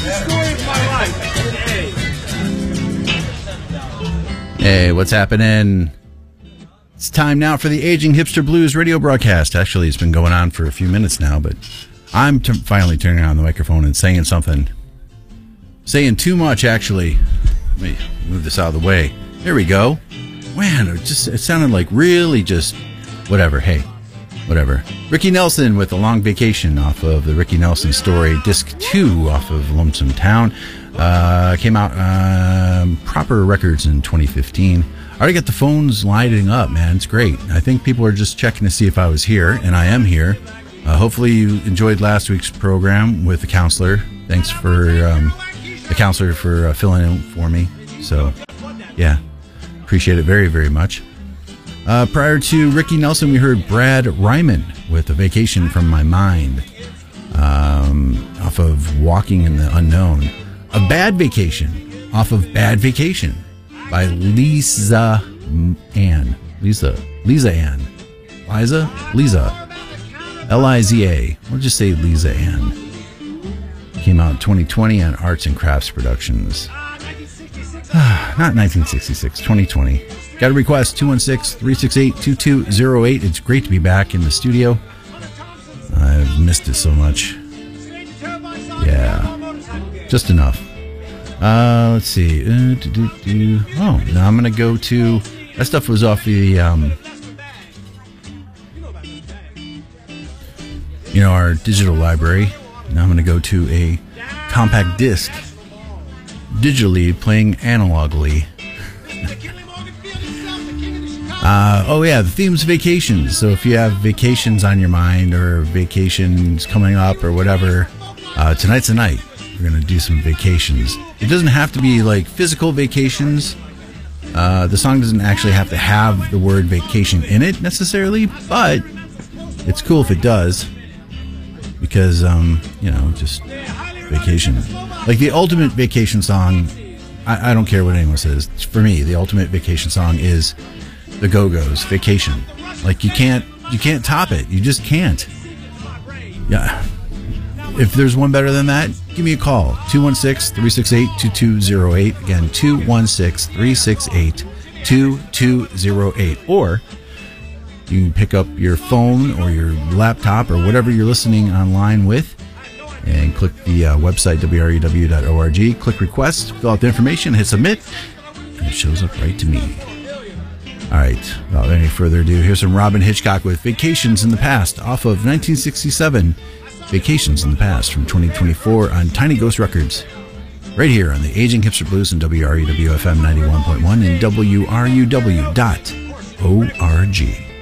Hey, what's happening? It's time now for the Aging Hipster Blues radio broadcast. Actually, it's been going on for a few minutes now, but I'm finally turning on the microphone and saying something. Saying too much, actually. Let me move this out of the way. There we go. Man, it sounded like really just whatever. Hey, whatever. Ricky Nelson with A Long Vacation off of the Ricky Nelson Story, Disc 2 off of Lonesome Town. Came out Proper Records in 2015. I already got the phones lighting up, man. It's great. I think people are just checking to see if I was here, and I am here. Hopefully you enjoyed last week's program with the counselor. Thanks for the counselor for filling in for me. So, yeah, appreciate it very, very much. Prior to Ricky Nelson, we heard Brad Ryman with A Vacation from My Mind off of Walking in the Unknown. A Bad Vacation off of Bad Vacation by Lisa Ann. Liza Ann. Liza. Liza. We'll just say Lisa Ann. Came out in 2020 on Arts and Crafts Productions. Not 1966, 2020. Got a request, 216-368-2208. It's great to be back in the studio. I've missed it so much. Yeah. Just enough. Let's see. Oh, now I'm going to go to... That stuff was off the... our digital library. Now I'm going to go to a compact disc. Digitally playing analogically. The theme's vacations. So if you have vacations on your mind or vacations coming up or whatever, tonight's the night. We're going to do some vacations. It doesn't have to be like physical vacations. The song doesn't actually have to have the word vacation in it necessarily, but it's cool if it does. Because, just vacation. Like the ultimate vacation song, I don't care what anyone says. For me, the ultimate vacation song is the Go-Go's Vacation. Like you can't top it. You just can't. Yeah. If there's one better than that, give me a call. 216-368-2208. Again, 216-368-2208. Or you can pick up your phone or your laptop or whatever you're listening online with and click the website, wrew.org. Click request, fill out the information, hit submit, and it shows up right to me. All right, without any further ado, here's some Robyn Hitchcock with Vacations in the Past off of 1967. Vacations in the Past from 2024 on Tiny Ghost Records. Right here on the Aging Hipster Blues and WREW FM 91.1 and WRUW.org.